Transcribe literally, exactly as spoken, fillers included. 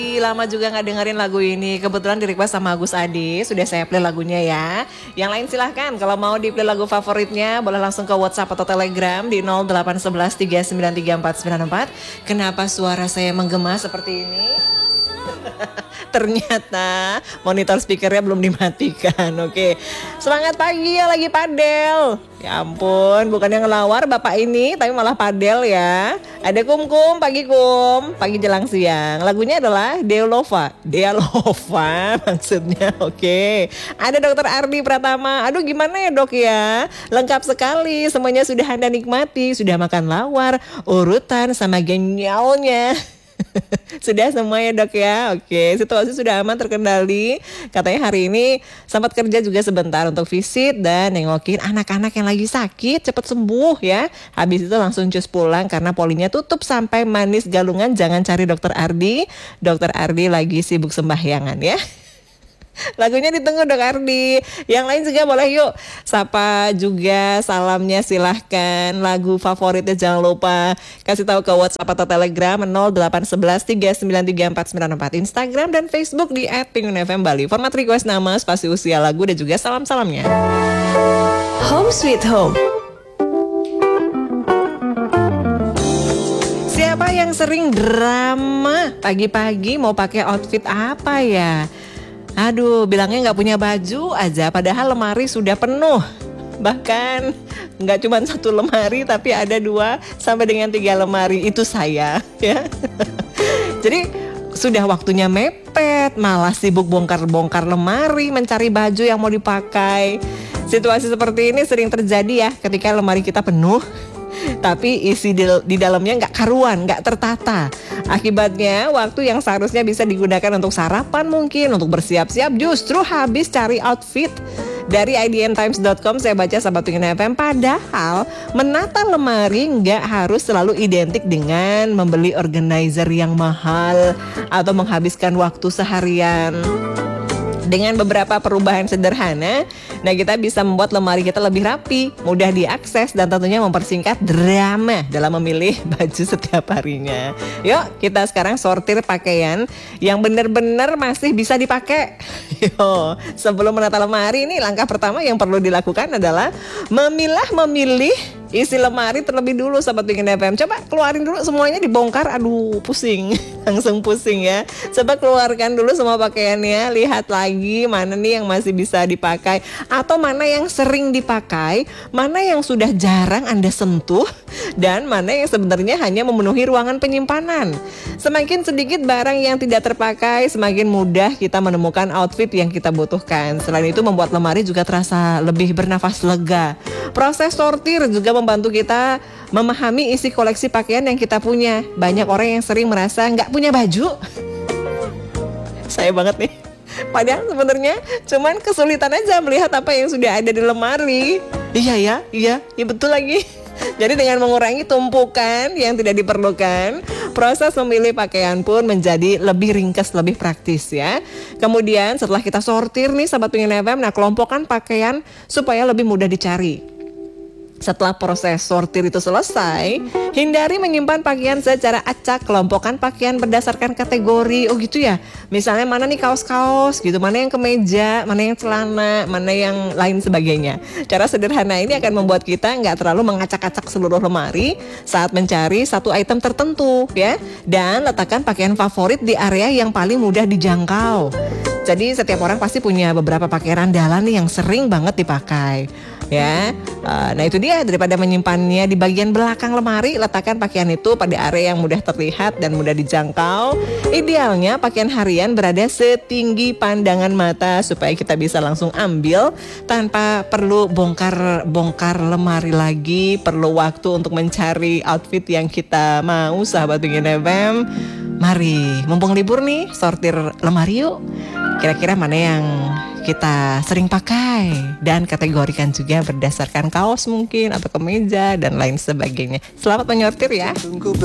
Lama juga nggak dengerin lagu ini. Kebetulan di request sama Agus Adi. Sudah saya play lagunya ya. Yang lain silahkan. Kalau mau di play lagu favoritnya, boleh langsung ke WhatsApp atau Telegram di nol delapan satu satu tiga sembilan tiga empat sembilan empat. Kenapa suara saya menggema seperti ini? Ternyata monitor speakernya belum dimatikan. Oke, semangat pagi ya lagi padel. Ya ampun, bukannya ngelawar bapak ini, tapi malah padel ya. Ada kum-kum, pagi kum, pagi jelang siang. Lagunya adalah Deolova, Deolova maksudnya. Oke, ada Dokter Ardi Pratama. Aduh gimana ya dok ya? Lengkap sekali, semuanya sudah Anda nikmati. Sudah makan lawar, urutan sama genialnya. Sudah semua ya dok ya. Oke, situasi sudah aman terkendali. Katanya hari ini sempat kerja juga sebentar untuk visit dan nengokin anak-anak yang lagi sakit cepat sembuh ya. Habis itu langsung cus pulang karena polinya tutup sampai Manis Galungan. Jangan cari Dokter Ardi. Dokter Ardi lagi sibuk sembahyangan ya. Lagunya ditunggu Dok Ardi. Yang lain juga boleh yuk. Sapa juga, salamnya silahkan. Lagu favoritnya jangan lupa kasih tahu ke WhatsApp atau Telegram nol delapan satu satu tiga sembilan tiga empat sembilan empat. Instagram dan Facebook di et pingun f m bali. Format request nama, spasi usia lagu dan juga salam-salamnya. Home Sweet Home. Siapa yang sering drama pagi-pagi mau pakai outfit apa ya? Aduh, bilangnya nggak punya baju aja, padahal lemari sudah penuh. Bahkan nggak cuma satu lemari, tapi ada dua sampai dengan tiga lemari. Itu saya, ya. Jadi sudah waktunya mepet, malah sibuk bongkar-bongkar lemari, mencari baju yang mau dipakai. Situasi seperti ini sering terjadi ya, ketika lemari kita penuh, tapi isi di, di dalamnya nggak karuan, nggak tertata. Akibatnya waktu yang seharusnya bisa digunakan untuk sarapan mungkin, untuk bersiap-siap, justru habis cari outfit. Dari i d n times dot com saya baca Sahabat Pingun F M, padahal menata lemari nggak harus selalu identik dengan membeli organizer yang mahal atau menghabiskan waktu seharian. Dengan beberapa perubahan sederhana, nah kita bisa membuat lemari kita lebih rapi, mudah diakses, dan tentunya mempersingkat drama dalam memilih baju setiap harinya. Yuk kita sekarang sortir pakaian yang benar-benar masih bisa dipakai. Yo, sebelum menata lemari ini, langkah pertama yang perlu dilakukan adalah memilah-memilih isi lemari terlebih dulu Sahabat Pingun F M. Coba keluarin dulu semuanya, dibongkar. Aduh pusing, langsung pusing ya. Coba keluarkan dulu semua pakaiannya, lihat lagi mana nih yang masih bisa dipakai, atau mana yang sering dipakai, mana yang sudah jarang Anda sentuh, dan mana yang sebenarnya hanya memenuhi ruangan penyimpanan. Semakin sedikit barang yang tidak terpakai, semakin mudah kita menemukan outfit yang kita butuhkan. Selain itu membuat lemari juga terasa lebih bernafas lega. Proses sortir juga membantu kita memahami isi koleksi pakaian yang kita punya. Banyak orang yang sering merasa nggak punya baju. Saya banget nih. Padahal sebenarnya cuman kesulitan aja melihat apa yang sudah ada di lemari. Iya ya, iya, iya betul lagi. Jadi dengan mengurangi tumpukan yang tidak diperlukan, proses memilih pakaian pun menjadi lebih ringkas, lebih praktis ya. Kemudian setelah kita sortir nih Sahabat Pingun F M, nah kelompokkan pakaian supaya lebih mudah dicari. Setelah proses sortir itu selesai, hindari menyimpan pakaian secara acak, kelompokkan pakaian berdasarkan kategori. Oh gitu ya, misalnya mana nih kaos-kaos gitu, mana yang kemeja, mana yang celana, mana yang lain sebagainya. Cara sederhana ini akan membuat kita nggak terlalu mengacak-acak seluruh lemari saat mencari satu item tertentu ya. Dan letakkan pakaian favorit di area yang paling mudah dijangkau. Jadi setiap orang pasti punya beberapa pakaian andalan nih yang sering banget dipakai. Ya, uh, nah itu dia, daripada menyimpannya di bagian belakang lemari, letakkan pakaian itu pada area yang mudah terlihat dan mudah dijangkau. Idealnya pakaian harian berada setinggi pandangan mata supaya kita bisa langsung ambil tanpa perlu bongkar-bongkar lemari lagi, perlu waktu untuk mencari outfit yang kita mau. Sahabat Pingun F M, mari mumpung libur nih, sortir lemari yuk. Kira-kira mana yang kita sering pakai, dan kategorikan juga berdasarkan kaos mungkin atau kemeja dan lain sebagainya. Selamat menyortir ya.